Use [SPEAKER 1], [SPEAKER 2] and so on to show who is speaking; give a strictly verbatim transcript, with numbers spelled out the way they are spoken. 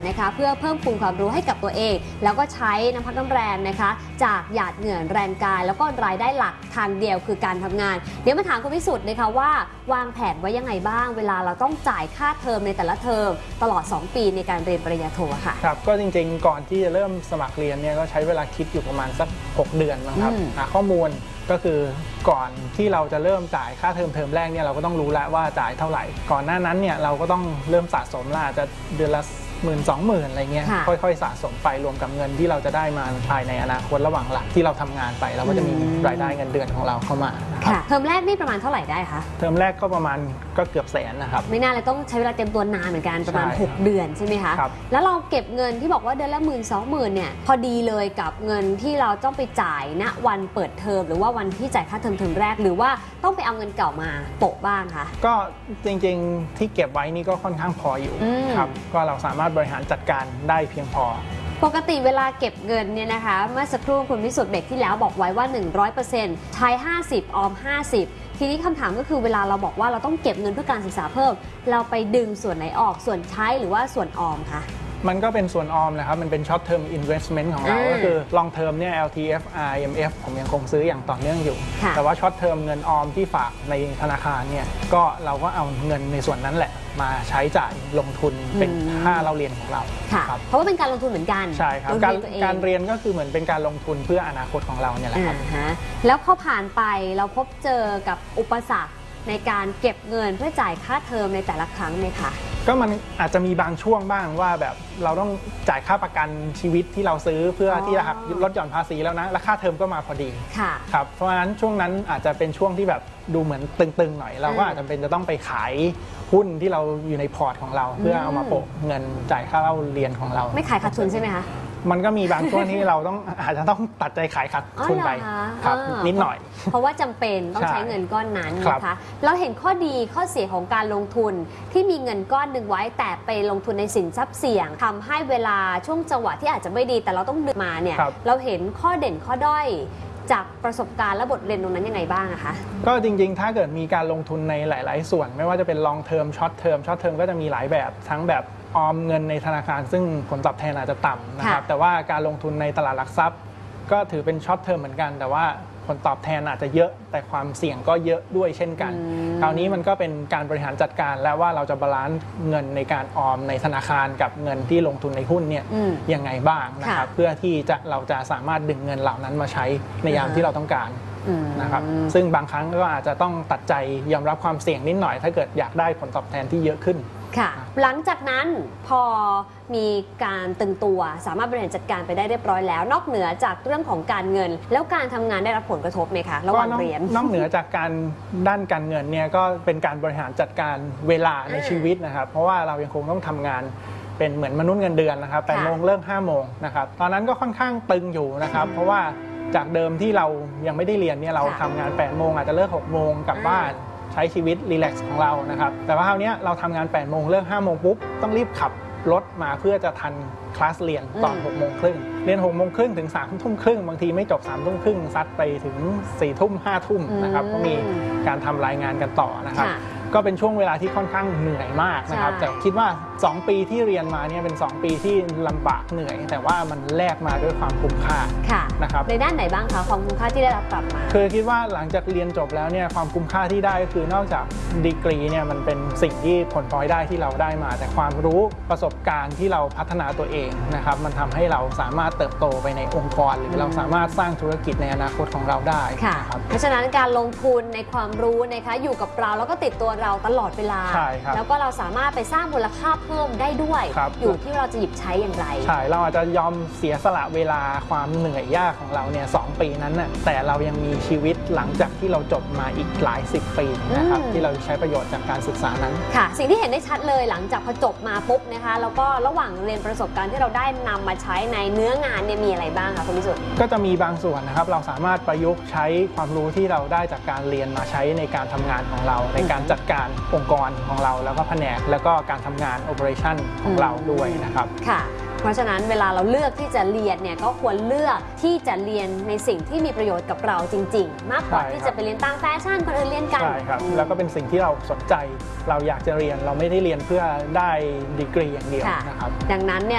[SPEAKER 1] นะคะเพื่อเพิ่มพูนความรู้ให้กับตัวเองแล้วก็ใช้น้ำพักน้ำแรงนะคะจากหยาดเหงื่อแรงกายแล้วก็รายได้หลักทางเดียวคือการทำงานเดี๋ยวมาถามคุณพิสุทธิ์นะคะว่าวางแผนไว้ยังไงบ้างเวลาเราต้องจ่ายค่าเทอมในแต่ละเทอมตลอดสองปีในการเรียนปริญญาโทค่ะ
[SPEAKER 2] ครับก็จริงๆก่อนที่จะเริ่มสมัครเรียนเนี่ยก็ใช้เวลาคิดอยู่ประมาณสักหกเดือนนะครับหาข้อมูลก็คือก่อนที่เราจะเริ่มจ่ายค่าเทอมเทอมแรกเนี่ยเราก็ต้องรู้แล้วว่าจ่ายเท่าไหร่ก่อนหน้านั้นเนี่ยเราก็ต้องเริ่มสะสมละจะเดือนละหมื่นสองหมื่นอะไรเงี้ยค่อยๆสะสมไปรวมกับเงินที่เราจะได้มาภายในอนาคตระหว่างหลังที่เราทำงานไปเราก็จะมีรายได้เงินเดือนของเราเข้ามา
[SPEAKER 1] ค่ะเทอมแรกนี่ประมาณเท่าไหร่ได้คะ
[SPEAKER 2] เทอมแรกก็ประมาณก็เกือบแสนนะครับ
[SPEAKER 1] ไม่น่าเลยต้องใช้เวลาเตรียมตัวนานเหมือนกันประมาณหกเดือนใช่ไหมคะแล้วเราเก็บเงินที่บอกว่าเดือนละหมื่นสองหมื่นเนี่ยพอดีเลยกับเงินที่เราต้องไปจ่ายณวันเปิดเทอมหรือว่าวันที่จ่ายค่าเทอมเทอมแรกหรือว่าต้องไปเอาเงินเก่ามาโปะบ้างคะ
[SPEAKER 2] ก็จริงๆที่เก็บไว้นี่ก็ค่อนข้างพออยู่ครับก็เราสามารถบริหารจัดการได้เพียงพอ
[SPEAKER 1] ปกติเวลาเก็บเงินเนี่ยนะคะเมื่อสักครู่คุณพิสุทธิ์เบรกที่แล้วบอกไว้ว่า หนึ่งร้อยเปอร์เซ็นต์ ใช้ห้าสิบออมห้าสิบทีนี้คำถามก็คือเวลาเราบอกว่าเราต้องเก็บเงินเพื่อการศึกษาเพิ่มเราไปดึงส่วนไหนออกส่วนใช้หรือว่าส่วนออมคะ
[SPEAKER 2] มันก็เป็นส่วนออมนะครับมันเป็น short term investment ของเราก็คือ long term เนี่ย แอล ที เอฟ อาร์ เอ็ม เอฟ ผมยังคงซื้ออย่างต่อเนื่องอยู่แต่ว่า short term เงินออมที่ฝากในธนาคารเนี่ยก็เราก็เอาเงินในส่วนนั้นแหละมาใช้จ่ายลงทุนเป็นค่าเราเรียนของเรา
[SPEAKER 1] ครับเพราะว่าเป็นการลงทุนเหมือนกัน
[SPEAKER 2] ใช่ครับการการเรียนก็คือเหมือนเป็นการลงทุนเพื่ออนาคตของเราเนี่ยแหละครับ
[SPEAKER 1] แล้วพอผ่านไปเราพบเจอกับอุปสรรคในการเก็บเงินเพื่อจ่ายค่าเทอมในแต่ละครั้งไหมคะ
[SPEAKER 2] ก็มันอาจจะมีบางช่วงบ้างว่าแบบเราต้องจ่ายค่าประกันชีวิตที่เราซื้อเพื่อที่จะหักลดหย่อนภาษีแล้วนะและค่าเทอมก็มาพอดีครับเพราะฉะนั้นช่วงนั้นอาจจะเป็นช่วงที่แบบดูเหมือนตึงๆหน่อยเราก็อาจจะเป็นจะต้องไปขายหุ้นที่เราอยู่ในพอร์ตของเราเพื่อเอามาโปะเงินจ่ายค่าเล่าเรียนของเรา
[SPEAKER 1] ไม่ขายขาดทุนใช่ไหมคะ
[SPEAKER 2] มันก็มีบางช่วงที่เราต้องอาจจะต้องตัดใจขายขาดทุนไปครับนิดหน่อย
[SPEAKER 1] เพราะว่าจำเป็นต้องใช้เงินก้อนนั้นนะคะเราเห็นข้อดีข้อเสียของการลงทุนที่มีเงินก้อนหนึ่งไว้แต่ไปลงทุนในสินทรัพย์เสี่ยงทำให้เวลาช่วงจังหวะที่อาจจะไม่ดีแต่เราต้องดึงมาเนี่ยเราเห็นข้อเด่นข้อด้อยจากประสบการณ์และบทเรียนตรงนั้นยังไงบ้างอะคะ
[SPEAKER 2] ก็จริงๆถ้าเกิดมีการลงทุนในหลายๆส่วนไม่ว่าจะเป็น long term short term short term ก็จะมีหลายแบบทั้งแบบออมเงินในธนาคารซึ่งผลตอบแทนอาจจะต่ำนะครับแต่ว่าการลงทุนในตลาดหลักทรัพย์ก็ถือเป็นช็อตเทอมเหมือนกันแต่ว่าผลตอบแทนอาจจะเยอะแต่ความเสี่ยงก็เยอะด้วยเช่นกันคราวนี้มันก็เป็นการบริหารจัดการแล้วว่าเราจะบาลานซ์เงินในการออมในธนาคารกับเงินที่ลงทุนในหุ้นเนี่ยยังไงบ้างนะครับเพื่อที่จะเราจะสามารถดึงเงินเหล่านั้นมาใช้ในยามที่เราต้องการนะครับซึ่งบางครั้งก็อาจจะต้องตัดใจยอมรับความเสี่ยงนิดหน่อยถ้าเกิดอยากได้ผลตอบแทนที่เยอะขึ้น
[SPEAKER 1] ค่ะหลังจากนั้นพอมีการตึงตัวสามารถบริหารจัดการไปได้เรียบร้อยแล้วนอกเหนือจากเรื่องของการเงินแล้วการทำงานได้รับผลกระทบไหมคะระหว่างเรียน
[SPEAKER 2] นอกเหนือจากการด้านการเงินเนี่ยก็เป็นการบริหารจัดการเวลาในชีวิตนะครับเพราะว่าเรายังคงต้องทำงานเป็นเหมือนมนุษย์เงินเดือนนะครับแปดโมงเลิกห้าโมงนะครับตอนนั้นก็ค่อนข้างตึงอยู่นะครับเพราะว่าจากเดิมที่เรายังไม่ได้เรียนเนี่ยเราทำงานแปดโมงอาจจะเลิกหกโมงกลับบ้านใช้ชีวิตรีแลกซ์ของเรานะครับแต่ว่าคราวนี้เราทำงานแปดโมงเลิกห้าโมงปุ๊บต้องรีบขับรถมาเพื่อจะทันคลาสเรียนตอนหกโมงครึ่งเรียนหกโมงครึ่งถึงสามทุ่มครึ่งบางทีไม่จบสามทุ่มครึ่งซัดไปถึงสี่ทุ่มห้าทุ่มนะครับก็มีการทำรายงานกันต่อนะครับก็เป็นช่วงเวลาที่ค่อนข้างเหนื่อยมากนะครับแต่คิดว่าสองปีที่เรียนมาเนี่ยเป็นสองปีที่ลำบากเหนื่อยแต่ว่ามันแลกมาด้วยความคุ้มค่านะครับ
[SPEAKER 1] ในด้านไหนบ้างคะความคุ้มค่าที่ได้รับกลับมา
[SPEAKER 2] คือคิดว่าหลังจากเรียนจบแล้วเนี่ยความคุ้มค่าที่ได้ก็คือนอกจากดีกรีเนี่ยมันเป็นสิ่งที่ผลพลอยได้ที่เราได้มาแต่ความรู้ประสบการณ์ที่เราพัฒนาตัวเองนะครับมันทำให้เราสามารถเติบโตไปในองค์กรหรือเราสามารถสร้างธุรกิจในอนาคตของเราได้
[SPEAKER 1] ครับเพราะฉะนั้นการลงทุนในความรู้นะคะอยู่กับเราแล้วก็ติดตัวเราตลอดเวลาแล้วก็เราสามารถไปสร้างมูลค่าเพิ่มได้ด้วยอยู่ที่เราจะหยิบใช้อย่างไร
[SPEAKER 2] ใช่เราอาจจะยอมเสียสละเวลาความเหนื่อยยากของเราเนี่ยสองปีนั้นน่ะแต่เรายังมีชีวิตหลังจากที่เราจบมาอีกหลายสิบปีนะครับที่เราใช้ประโยชน์จากการศึกษานั้น
[SPEAKER 1] ค่ะสิ่งที่เห็นได้ชัดเลยหลังจากพอจบมาปุ๊บนะคะแล้วก็ระหว่างเรียนประสบการณ์ที่เราได้นำมาใช้ในเนื้องานเนี่ยมีอะไรบ้างคะคุณพิสุทธิ์
[SPEAKER 2] ก็จะมีบางส่วนนะครับเราสามารถประยุกต์ใช้ความรู้ที่เราได้จากการเรียนมาใช้ในการทำงานของเราในการจัดการองค์กรของเราแล้วก็แผนกแล้วก็การทำงาน operation ของเราด้วยนะครับ
[SPEAKER 1] ค่ะเพราะฉะนั้นเวลาเราเลือกที่จะเรียนเนี่ยก็ควรเลือกที่จะเรียนในสิ่งที่มีประโยชน์กับเราจริงๆมากกว่าที่จะไปเรียนตามแฟชั่นคนอื่นเรียนกัน
[SPEAKER 2] ใช่ครับแล้วก็เป็นสิ่งที่เราสนใจเราอยากจะเรียนเราไม่ได้เรียนเพื่อได้ดีกรีอย่างเดียวนะครับ
[SPEAKER 1] ดังนั้นเนี่ย